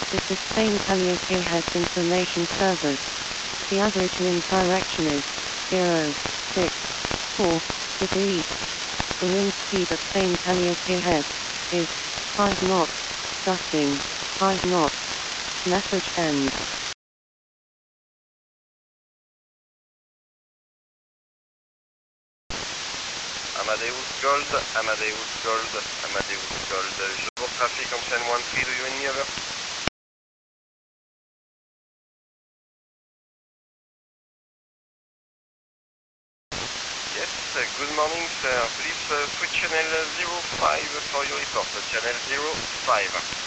This is Spain Calliope information service. The average wind direction is 064 degrees. The wind speed at Spain Calliope Head is 5 knots, gusting 5 knots. Message ends. Amadeus Gold, Amadeus Gold, Amadeus Gold. Jour traffic on chain 13, do you any over? Yes, good morning sir. Please switch channel 05 for your report. Channel 05.